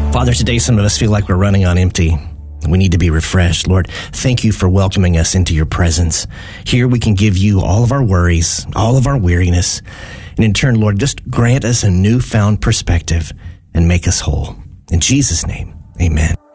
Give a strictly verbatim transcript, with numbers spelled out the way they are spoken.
Father, today some of us feel like we're running on empty. We need to be refreshed. Lord, thank you for welcoming us into your presence. Here we can give you all of our worries, all of our weariness, and in turn, Lord, just grant us a newfound perspective and make us whole. In Jesus' name, amen.